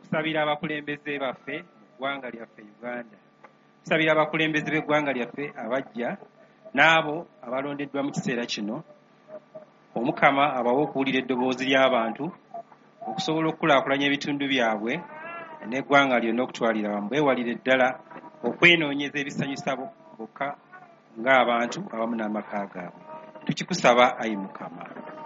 kusabira abakulembeze baffe mu ggwanga lyaffe Uganda. Tusabira abakulembeze b'eggwanga lyaffe abajja n'abo abalondeddwa mu kiseera kino, Omukama abawe okuwulira eddoboozi ly'abantu okusobola okukulaakulanya ebitundu byabwe n'eggwanga lyonna okutwalira wamu. Beewalire ddala okwenoonyeza ebisanyusa bokka ng'abantu awamu n'amaka gaabwe. Tukikusaba, Ayi Mukama.